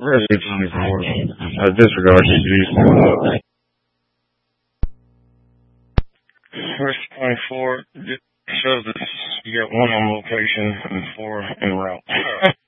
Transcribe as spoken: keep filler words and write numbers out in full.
Really, it's twenty-four. Uh, disregard the G's. Verse twenty-four shows that you got one on location and four en route.